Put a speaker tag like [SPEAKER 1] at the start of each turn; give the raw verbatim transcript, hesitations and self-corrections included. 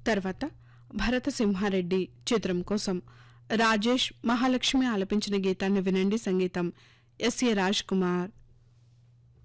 [SPEAKER 1] తర్వాత భరత సింహారెడ్డి చిత్రం కోసం రాజేష్ మహాలక్ష్మి ఆలపించిన గీతాన్ని వినండి. సంగీతం ఎస్ ఏ రాజ్ కుమార్.